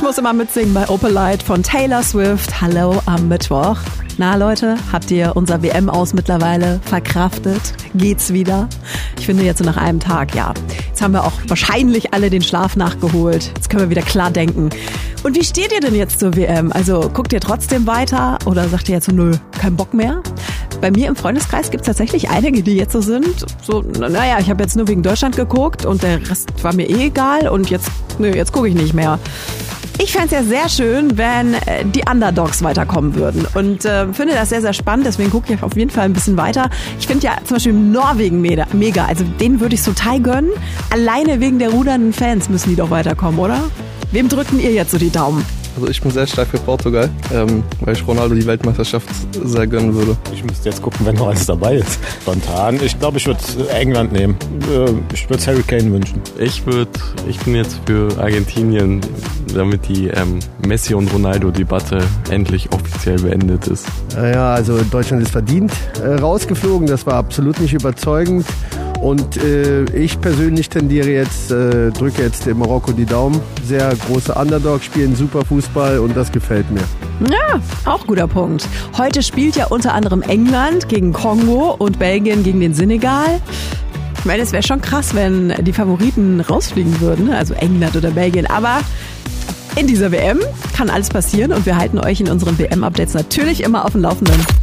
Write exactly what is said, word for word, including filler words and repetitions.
muss immer mitsingen bei Opalite von Taylor Swift. Hallo am Mittwoch. Na Leute, habt ihr unser W M-Aus mittlerweile verkraftet? Geht's wieder? Ich finde jetzt so nach einem Tag, ja. Jetzt haben wir auch wahrscheinlich alle den Schlaf nachgeholt. Jetzt können wir wieder klar denken. Und wie steht ihr denn jetzt zur W M? Also guckt ihr trotzdem weiter oder sagt ihr jetzt so, nö, kein Bock mehr? Bei mir im Freundeskreis gibt es tatsächlich einige, die jetzt so sind. So, naja, ich habe jetzt nur wegen Deutschland geguckt und der Rest war mir eh egal und jetzt, nö, jetzt gucke ich nicht mehr. Ich fände es ja sehr schön, wenn die Underdogs weiterkommen würden und äh, finde das sehr, sehr spannend. Deswegen gucke ich auf jeden Fall ein bisschen weiter. Ich finde ja zum Beispiel Norwegen mega. Also denen würde ich es total gönnen. Alleine wegen der rudernden Fans müssen die doch weiterkommen, oder? Wem drückten ihr jetzt so die Daumen? Also ich bin sehr stark für Portugal, ähm, weil ich Ronaldo die Weltmeisterschaft sehr gönnen würde. Ich müsste jetzt gucken, wenn noch alles dabei ist. Spontan. Ich glaube, ich würde England nehmen. Ich würde Harry Kane wünschen. Ich würde, ich bin jetzt für Argentinien, damit die ähm, Messi- und Ronaldo-Debatte endlich offiziell beendet ist. Ja, also Deutschland ist verdient äh, rausgeflogen. Das war absolut nicht überzeugend. Und äh, ich persönlich tendiere jetzt, äh, drücke jetzt dem Marokko die Daumen. Sehr große Underdog, spielen super Fußball und das gefällt mir. Ja, auch guter Punkt. Heute spielt ja unter anderem England gegen Kongo und Belgien gegen den Senegal. Ich meine, es wäre schon krass, wenn die Favoriten rausfliegen würden, also England oder Belgien. Aber in dieser W M kann alles passieren und wir halten euch in unseren W M-Updates natürlich immer auf dem Laufenden.